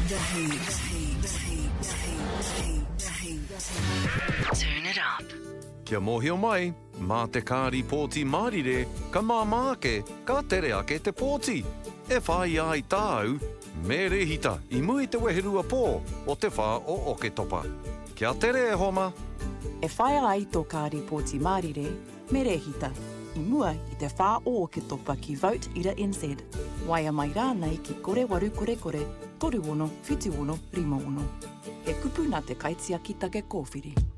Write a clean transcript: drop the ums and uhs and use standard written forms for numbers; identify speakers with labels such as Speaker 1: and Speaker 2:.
Speaker 1: Turn it up.
Speaker 2: Kia mohio mai, mā te kāri pōti Mārire, ka māmāke, ka tere ake te pōti. E whai ai tāu, me rehita I mui te weherua pō o te whā o Oketopa. Kia tere e homa.
Speaker 3: E whai ai tō kāri pōti Mārire, me rehita, I mua I te whā o Oketopa ki Vote Ira NZ. Waia mai rānei ki kore waru kore kore, toru ono, whitu ono, rima ono. E kupu nā te kaitia ki take kōwhiri.